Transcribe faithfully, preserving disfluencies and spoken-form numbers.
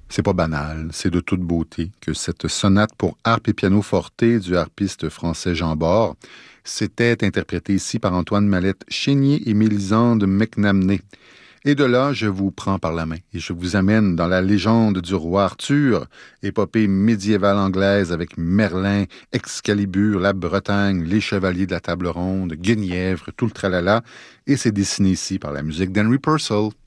C'est pas banal, c'est de toute beauté que cette sonate pour harpe et piano forte du harpiste français Jean Bord s'était interprétée ici par Antoine Mallette-Chénier et Mélisande McNamee. Et de là, je vous prends par la main et je vous amène dans la légende du roi Arthur, épopée médiévale anglaise avec Merlin, Excalibur, la Bretagne, les chevaliers de la table ronde, Guenièvre, tout le tralala. Et c'est dessiné ici par la musique d'Henry Purcell.